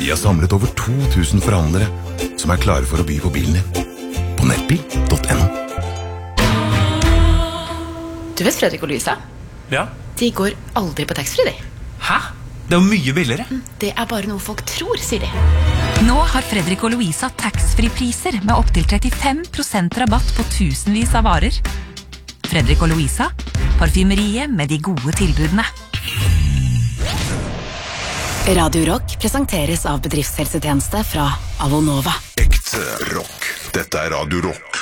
Vi har samlet over 2000 forhandlere som er klare for å by på bilen din. På nettbil.no. Du vet Fredrik og Louisa? Ja. De går aldri på taxfree, de. Hæ? Det er jo mye billigere. Det er bare noe folk tror, sier de. Nå har Fredrik og Louisa taxfree-priser med opp til 35% rabatt på tusenvis av varer. Fredrik og Louisa, parfymeriet med de gode tilbudene. Radio Rock presenteres av bedriftshelsetjeneste fra Avonova. Ekte rock. Dette er Radio Rock.